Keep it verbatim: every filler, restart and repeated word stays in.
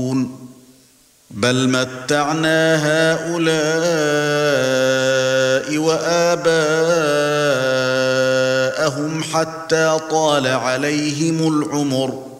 بل متعنا هؤلاء وآباءهم حتى طال عليهم العمر